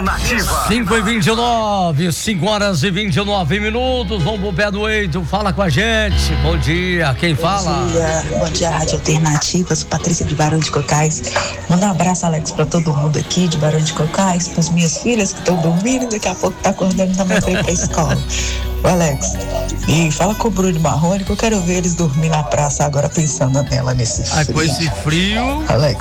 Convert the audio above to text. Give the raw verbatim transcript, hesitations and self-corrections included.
Alternativa. cinco e vinte e nove, cinco horas e vinte e nove minutos. Vamos pro pé do Eito, fala com a gente. Bom dia, quem fala? Bom dia, bom dia, Rádio Alternativa. Sou Patrícia de Barão de Cocais. Manda um abraço, Alex, pra todo mundo aqui de Barão de Cocais, pras minhas filhas que estão dormindo, daqui a pouco tá acordando também pra ir pra escola. Ô, Alex, e fala com o Bruno Marrone que eu quero ver eles dormir na praça agora pensando nela nesse frio. Ai, com esse frio. Alex,